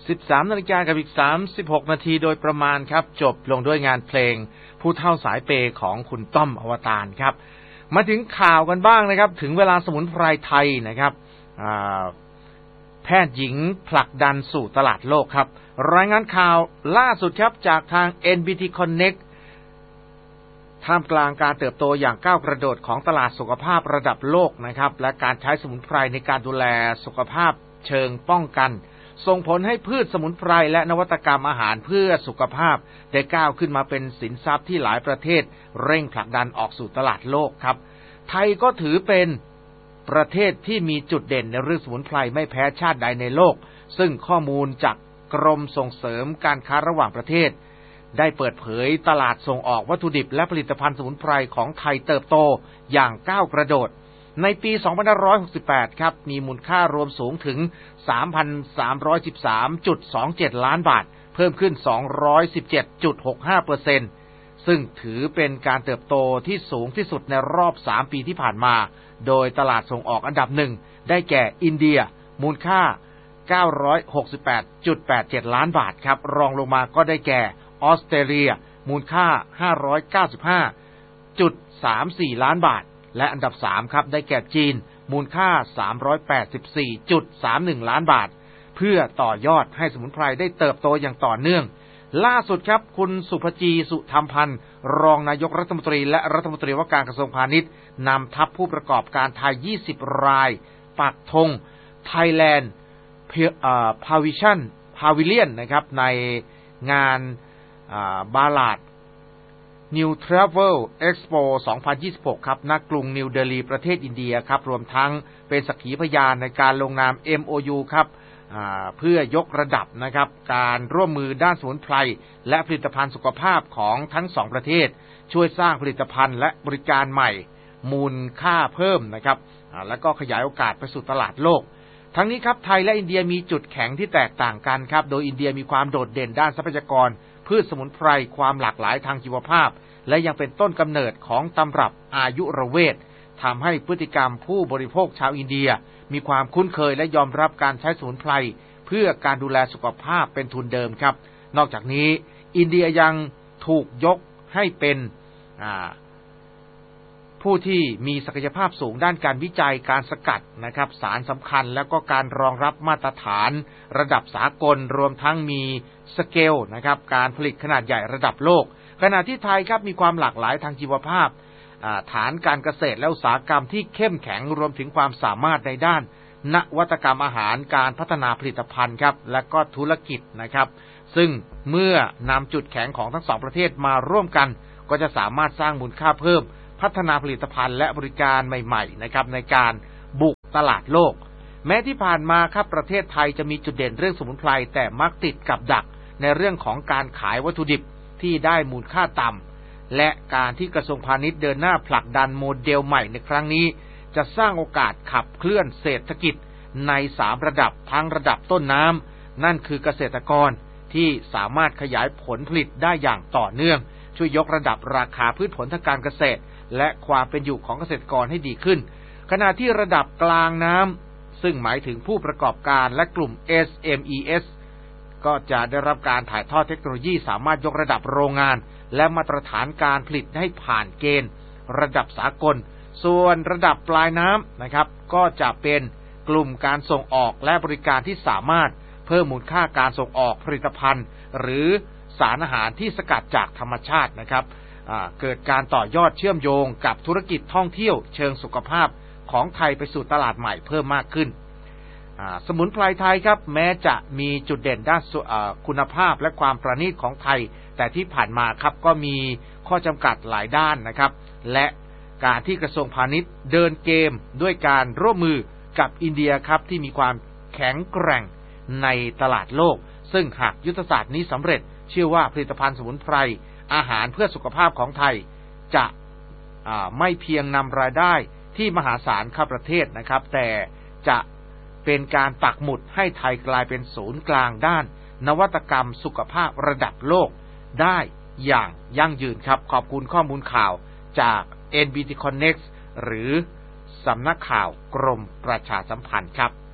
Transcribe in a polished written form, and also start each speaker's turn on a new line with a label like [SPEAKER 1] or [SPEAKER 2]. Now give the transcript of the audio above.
[SPEAKER 1] 13 นาฬิกากับอีก36 นาทีโดยประมาณครับจบลงด้วยงานเพลงผู้เฒ่าสายเปย์ของคุณต้อมอวตารครับมาถึงข่าวกันบ้างนะครับถึงเวลาสมุนไพรไทยนะครับแพทย์หญิงผลักดันสู่ตลาดโลกครับรายงานข่าวล่าสุดครับจากทาง NBT Connect ท่ามกลางการเติบโตอย่างก้าวกระโดดของตลาดสุขภาพระดับโลกนะครับและการใช้สมุนไพรในการดูแลสุขภาพเชิงป้องกันส่งผลให้พืชสมุนไพรและนวัตกรรมอาหารเพื่อสุขภาพได้ก้าวขึ้นมาเป็นสินทรัพย์ที่หลายประเทศเร่งผลักดันออกสู่ตลาดโลกครับไทยก็ถือเป็นประเทศที่มีจุดเด่นในเรื่องสมุนไพรไม่แพ้ชาติใดในโลกซึ่งข้อมูลจากกรมส่งเสริมการค้าระหว่างประเทศได้เปิดเผยตลาดส่งออกวัตถุดิบและผลิตภัณฑ์สมุนไพรของไทยเติบโตอย่างก้าวกระโดดในปี2568ครับมีมูลค่ารวมสูงถึง 3,313.27 ล้านบาทเพิ่มขึ้น 217.65% ซึ่งถือเป็นการเติบโตที่สูงที่สุดในรอบ3ปีที่ผ่านมาโดยตลาดส่งออกอันดับหนึ่งได้แก่อินเดียมูลค่า 968.87 ล้านบาทครับรองลงมาก็ได้แก่ออสเตรเลียมูลค่า 595.34 ล้านบาทและอันดับ3ครับได้แก่จีนมูลค่า 384.31 ล้านบาทเพื่อต่อยอดให้สมุนไพรได้เติบโตอย่างต่อเนื่องล่าสุดครับคุณสุภจีสุธรรมพันธ์รองนายกรัฐมนตรีและรัฐมนตรีว่าการกระทรวงพาณิชย์นำทัพผู้ประกอบการไทย20 รายปักธง Thailand Pavilion นะครับในงานบาลาด New Travel Expo 2026 ครับณกรุงนิวเดลีประเทศอินเดียครับรวมทั้งเป็นสักขีพยานในการลงนาม MOU ครับเพื่อยกระดับนะครับการร่วมมือด้านสมุนไพรและผลิตภัณฑ์สุขภาพของทั้งสองประเทศช่วยสร้างผลิตภัณฑ์และบริการใหม่มูลค่าเพิ่มนะครับแล้วก็ขยายโอกาสไปสู่ตลาดโลกทั้งนี้ครับไทยและอินเดียมีจุดแข็งที่แตกต่างกันครับโดยอินเดียมีความโดดเด่นด้านทรัพยากรพืชสมุนไพรความหลากหลายทางชีวภาพและยังเป็นต้นกำเนิดของตำรับอายุรเวททำให้พฤติกรรมผู้บริโภคชาวอินเดียมีความคุ้นเคยและยอมรับการใช้สมุนไพรเพื่อการดูแลสุขภาพเป็นทุนเดิมครับนอกจากนี้อินเดียยังถูกยกให้เป็นผู้ที่มีศักยภาพสูงด้านการวิจัยการสกัดนะครับสารสำคัญแล้วก็การรองรับมาตรฐานระดับสากลรวมทั้งมีสเกลนะครับการผลิตขนาดใหญ่ระดับโลกขณะที่ไทยครับมีความหลากหลายทางชีวภาพฐานการเกษตรและอุตสาหกรรมที่เข้มแข็งรวมถึงความสามารถในด้านนวัตกรรมอาหารการพัฒนาผลิตภัณฑ์ครับและก็ธุรกิจนะครับซึ่งเมื่อนำจุดแข็งของทั้งสองประเทศมาร่วมกันก็จะสามารถสร้างมูลค่าเพิ่มพัฒนาผลิตภัณฑ์และบริการใหม่ๆนะครับในการบุกตลาดโลกแม้ที่ผ่านมาครับประเทศไทยจะมีจุดเด่นเรื่องสมุนไพรแต่มักติดกับดักในเรื่องของการขายวัตถุดิบที่ได้มูลค่าต่ำและการที่กระทรวงพาณิชย์เดินหน้าผลักดันโมเดลใหม่ในครั้งนี้จะสร้างโอกาสขับเคลื่อนเศรษฐกิจใน3ระดับทั้งระดับต้นน้ำนั่นคือเกษตรกรที่สามารถขยายผลผลิตได้อย่างต่อเนื่องช่วยยกระดับราคาพืชผลทางการเกษตรและความเป็นอยู่ของเกษตรกรให้ดีขึ้นขณะที่ระดับกลางน้ำซึ่งหมายถึงผู้ประกอบการและกลุ่ม SMEs ก็จะได้รับการถ่ายทอดเทคโนโลยีสามารถยกระดับโรงงานและมาตรฐานการผลิตให้ผ่านเกณฑ์ระดับสากลส่วนระดับปลายน้ำนะครับก็จะเป็นกลุ่มการส่งออกและบริการที่สามารถเพิ่มมูลค่าการส่งออกผลิตภัณฑ์หรือสารอาหารที่สกัดจากธรรมชาตินะครับเกิดการต่อยอดเชื่อมโยงกับธุรกิจท่องเที่ยวเชิงสุขภาพของไทยไปสู่ตลาดใหม่เพิ่มมากขึ้นสมุนไพรไทยครับแม้จะมีจุดเด่นด้านคุณภาพและความประณีตของไทยแต่ที่ผ่านมาครับก็มีข้อจำกัดหลายด้านนะครับและการที่กระทรวงพาณิชย์เดินเกมด้วยการร่วมมือกับอินเดียครับที่มีความแข็งแกร่งในตลาดโลกซึ่งหากยุทธศาสตร์นี้สำเร็จเชื่อว่าผลิตภัณฑ์สมุนไพรอาหารเพื่อสุขภาพของไทยจะไม่เพียงนำรายได้ที่มหาศาลเข้าประเทศนะครับแต่จะเป็นการปักหมุดให้ไทยกลายเป็นศูนย์กลางด้านนวัตกรรมสุขภาพระดับโลกได้อย่างยั่งยืนครับขอบคุณข้อมูลข่าวจาก NBT Connect หรือสำนักข่าวกรมประชาสัมพันธ์ครับ